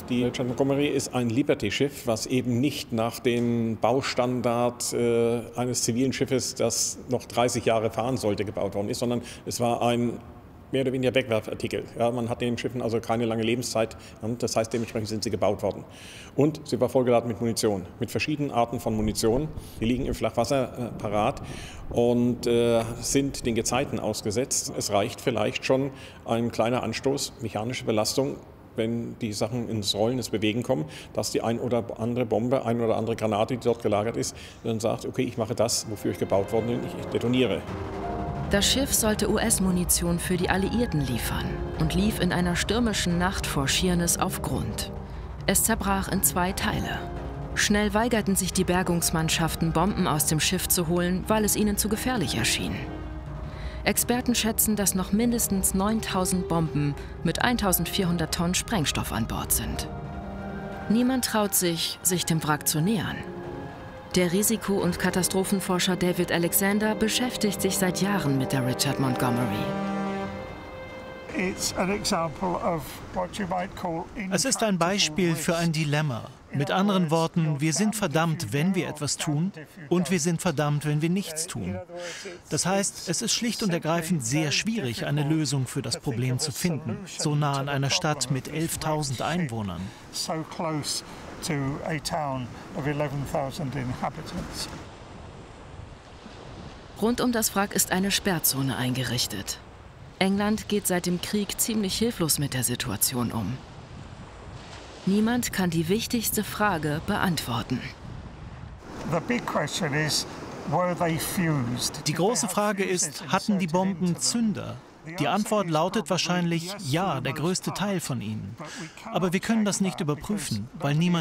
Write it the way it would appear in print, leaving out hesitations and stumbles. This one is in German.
Die Richard Montgomery ist ein Liberty-Schiff, was eben nicht nach dem Baustandard eines zivilen Schiffes, das noch 30 Jahre fahren sollte, gebaut worden ist, sondern es war ein mehr oder weniger Wegwerfartikel. Ja, man hat den Schiffen also keine lange Lebenszeit. Das heißt, dementsprechend sind sie gebaut worden. Und sie war vollgeladen mit Munition, mit verschiedenen Arten von Munition. Die liegen im Flachwasser parat und sind den Gezeiten ausgesetzt. Es reicht vielleicht schon ein kleiner Anstoß, mechanische Belastung, wenn die Sachen ins Rollen, ins Bewegen kommen, dass die ein oder andere Bombe, ein oder andere Granate, die dort gelagert ist, dann sagt, okay, ich mache das, wofür ich gebaut worden bin, ich detoniere. Das Schiff sollte US-Munition für die Alliierten liefern und lief in einer stürmischen Nacht vor Sheerness auf Grund. Es zerbrach in 2 Teile. Schnell weigerten sich die Bergungsmannschaften, Bomben aus dem Schiff zu holen, weil es ihnen zu gefährlich erschien. Experten schätzen, dass noch mindestens 9000 Bomben mit 1400 Tonnen Sprengstoff an Bord sind. Niemand traut sich, sich dem Wrack zu nähern. Der Risiko- und Katastrophenforscher David Alexander beschäftigt sich seit Jahren mit der Richard Montgomery. Es ist ein Beispiel für ein Dilemma. Mit anderen Worten, wir sind verdammt, wenn wir etwas tun, und wir sind verdammt, wenn wir nichts tun. Das heißt, es ist schlicht und ergreifend sehr schwierig, eine Lösung für das Problem zu finden, so nah an einer Stadt mit 11.000 Einwohnern. Rund um das Wrack ist eine Sperrzone eingerichtet. England geht seit dem Krieg ziemlich hilflos mit der Situation um. Niemand kann die wichtigste Frage beantworten. Die große Frage ist, hatten die Bomben Zünder? Die Antwort lautet wahrscheinlich ja, der größte Teil von ihnen. Aber wir können das nicht überprüfen, weil niemand